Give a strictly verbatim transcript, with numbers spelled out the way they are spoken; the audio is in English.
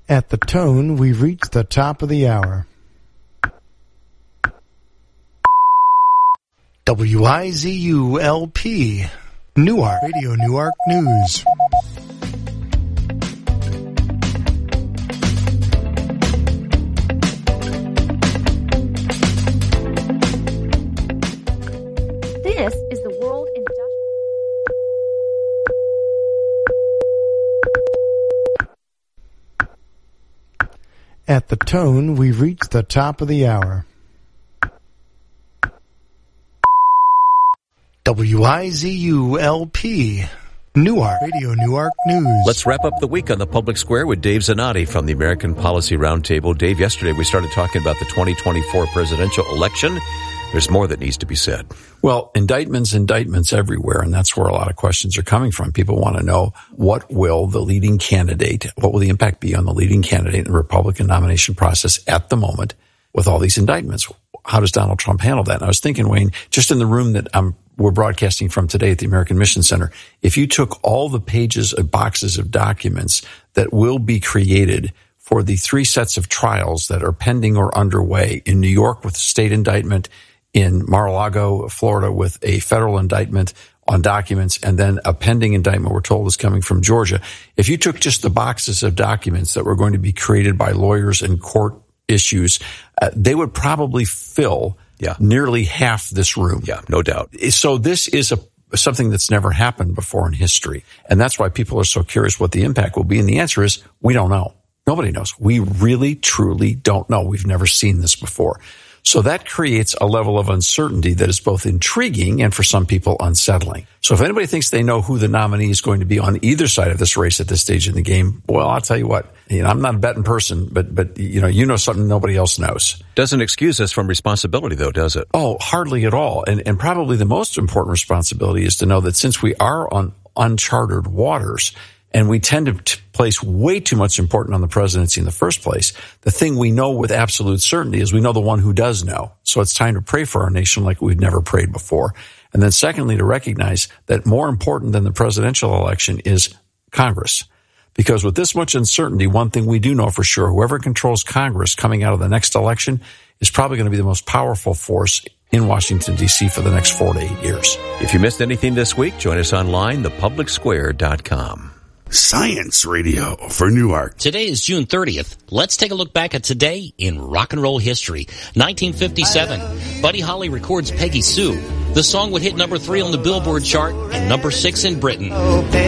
At the tone, we've reached the top of the hour. W I Z U L P, Newark, Radio Newark News. This is the World Industrial... At the tone, we've reached the top of the hour. W I Z U L P, Newark, Radio Newark News. Let's wrap up the week on the Public Square with Dave Zanotti from the American Policy Roundtable. Dave, yesterday we started talking about the twenty twenty-four presidential election. There's more that needs to be said. Well, indictments, indictments everywhere, and that's where a lot of questions are coming from. People want to know, what will the leading candidate, what will the impact be on the leading candidate in the Republican nomination process at the moment with all these indictments? How does Donald Trump handle that? And I was thinking, Wayne, just in the room that I'm, we're broadcasting from today at the American Mission Center, if you took all the pages of boxes of documents that will be created for the three sets of trials that are pending or underway in New York with a state indictment, in Mar-a-Lago, Florida, with a federal indictment on documents, and then a pending indictment we're told is coming from Georgia. If you took just the boxes of documents that were going to be created by lawyers and court issues, uh, they would probably fill yeah. nearly half this room. Yeah, no doubt. So this is a something that's never happened before in history. And that's why people are so curious what the impact will be. And the answer is, we don't know. Nobody knows. We really, truly don't know. We've never seen this before. So that creates a level of uncertainty that is both intriguing and for some people unsettling. So if anybody thinks they know who the nominee is going to be on either side of this race at this stage in the game, well, I'll tell you what, you know, I'm not a betting person, but, but, you know, you know something nobody else knows. Doesn't excuse us from responsibility though, does it? Oh, hardly at all. And, and probably the most important responsibility is to know that since we are on uncharted waters, and we tend to t- place way too much importance on the presidency in the first place, the thing we know with absolute certainty is we know the one who does know. So it's time to pray for our nation like we've never prayed before. And then secondly, to recognize that more important than the presidential election is Congress. Because with this much uncertainty, one thing we do know for sure, whoever controls Congress coming out of the next election is probably going to be the most powerful force in Washington, D C for the next four to eight years. If you missed anything this week, join us online, the public square dot com. Science Radio for Newark. Today is June thirtieth. Let's take a look back at today in rock and roll history. nineteen fifty-seven, Buddy Holly records Peggy Sue. The song would hit number three on the Billboard chart and number six in Britain.